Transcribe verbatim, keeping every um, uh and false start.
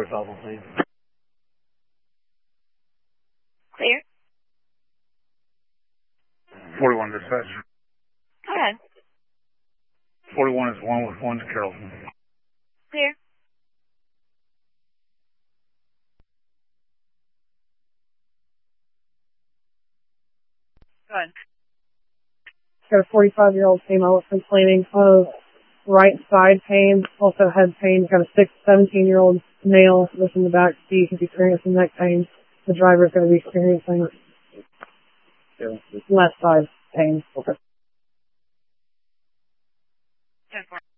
forty-five on scene. Clear. forty-one dispatch. Go ahead. forty-one is one with one to Carrollton. Clear. Go ahead. Got a forty-five-year-old female complaining of right side pain, also head pain. Got a six, seventeen-year-old male that's in the back seat who's experiencing neck pain. The driver is going to be experiencing left side pain. Okay. ten four.